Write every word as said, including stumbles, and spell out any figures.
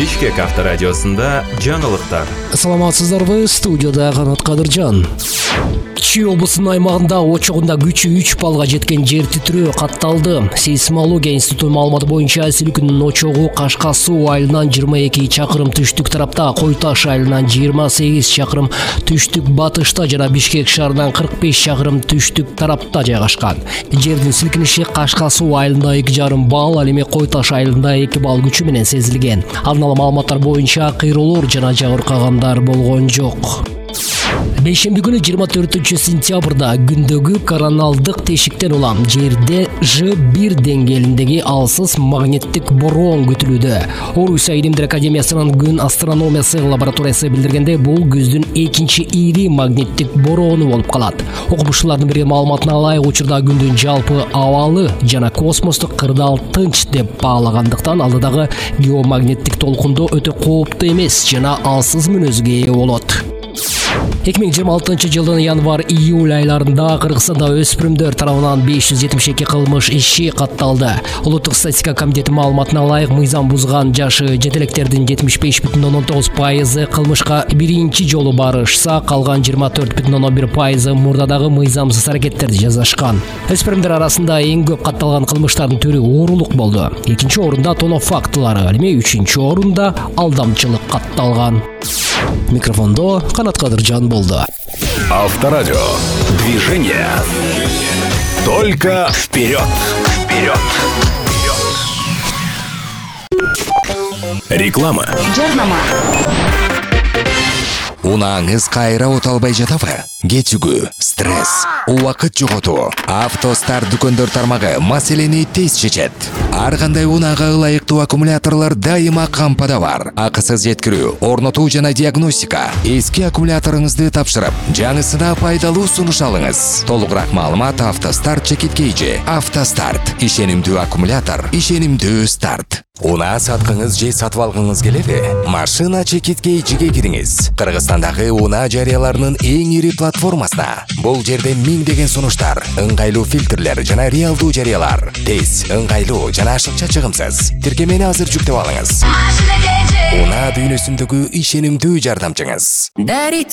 Бишкек авторадиосында жаңылыктар. Саламатсыздарбы, студияда Канат Кадыржан. Чүй облусунун аймагында очогунда күчү үч балга жеткен жер титирөө катталды. Сейсмология институтунун маалыматы боюнча силкүнүн очогу Кашка суу айылынан жыйырма эки чакырым түштүк тарапта, Кой Таш айылынан жыйырма сегиз чакырым түштүк батышта жана Бишкек шаарынан кырк беш чакырым түштүк тарапта жайгашкан. Жердин силкиниши Кашка суу айылында эки жарым балл, ал эми Кой Таш айылында эки балл күчү менен сезилген. Алдын ала маалыматтар боюнча кыйроолор жана жабыркагандар болгон жок. Бейшемби күнү жыйырма төртүнчү сентябрда күндөгү короналдык тешиктен улам жерде Ж бир деңгээлиндеги алсыз магниттик бороон күтүлүүдө. Орусия Илимдер академиясынын күн астрономиясы лабораториясы билдиргенде, бул күздүн экинчи ири магниттик бороону болуп калат. Окумуштуулардын берген маалыматына ылайык, учурда күндүн жалпы абалы жана космостук кырдаал тынч деп баалагандыктан, алдыдагы геомагниттик толкундоо өтө кооптуу эмес жана алсыз мүнөзгө ээ болот. эки миң жыйырма алтынчы жылдын январь-июль айларында Кыргызстанда өспүрүмдөр тарабынан беш жүз жетимиш эки кылмыш иши катталды. Улуттук статистика комитети маалыматына ылайык, мыйзам бузган жашы жетелектердин жетимиш беш бүтүн ондон тогуз пайызы кылмышка биринчи жолу барышса, калган жыйырма төрт бүтүн ондон бир пайызы мурдадагы мыйзамсыз аракеттерди жасашкан. Өспүрүмдөр арасында эң көп катталган кылмыштардын түрү оорулук болду. Экинчи орунда тоноо фактылары, ал эми үчүнчү орунда алдамчылык катталган. Микрофондо Канат Кадыржан болду. Авторадио. Движение. Только вперед. Вперед. Реклама. Жарнама. Унааңыз кайра оталбай жатабы? Кетүүгү, стресс, убакыт жоготуу. Автостар дүкөндөр тармагы маселени тез чечет. Ар кандай унаага ылайыктуу аккумуляторлор дайыма кампада бар. Акысыз жеткирүү, орнотуу жана диагностика. Эски аккумуляторуңузду тапшырып, жаңысына пайдалуу сунуш алыңыз. Толугураак маалымат Автостарт чекиткейжи. Автостарт, ишенимдүү аккумулятор, ишенимдүү старт. Унаа саткыңыз же сатып алгыңыз келеби? Машина чекиткейжиге кириңиз. Кыргызстандагы унаа жарыяларынын эң ири платформасына. Бул жерде миңдеген сунуштар, ыңгайлуу фильтрлер жана реалдуу жарыялар. Тез, ыңгайлуу жана ашыкча чыгымсыз. Тиркемени азыр жүктөп алыңыз. Унаа дүйнөсүндөгү ишенимдүү жардамчыңыз.